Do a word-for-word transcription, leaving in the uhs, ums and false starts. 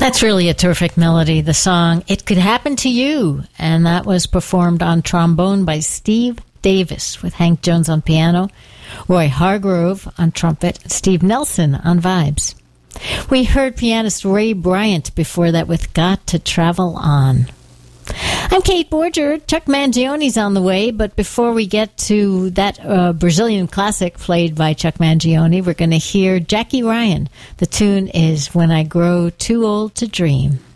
That's really a terrific melody, the song It Could Happen to You, and that was performed on trombone by Steve Davis with Hank Jones on piano, Roy Hargrove on trumpet, and Steve Nelson on vibes. We heard pianist Ray Bryant before that with Got to Travel On. I'm Kate Borger. Chuck Mangione's on the way, but before we get to that uh, Brazilian classic played by Chuck Mangione, we're going to hear Jackie Ryan. The tune is When I Grow Too Old to Dream.